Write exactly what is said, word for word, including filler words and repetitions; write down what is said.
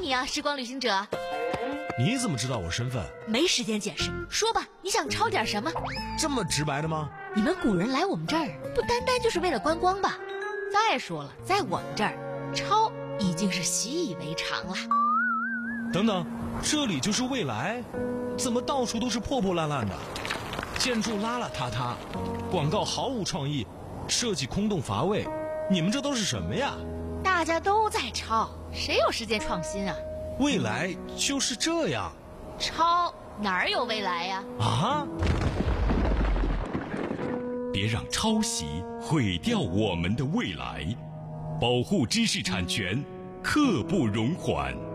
你啊，时光旅行者。 你怎么知道我身份？ 没时间解释，说吧，你想抄点什么？ 这么直白的吗？ 你们古人来我们这儿，不单单就是为了观光吧？再说了，在我们这儿，抄已经是习以为常了。 等等，这里就是未来？怎么到处都是破破烂烂的？建筑邋邋遢遢，广告毫无创意，设计空洞乏味，你们这都是什么呀？ 大家都在抄，谁有时间创新啊？ 未来就是这样。 抄哪儿有未来呀？ 啊！ 别让抄袭毁掉我们的未来，保护知识产权，刻不容缓。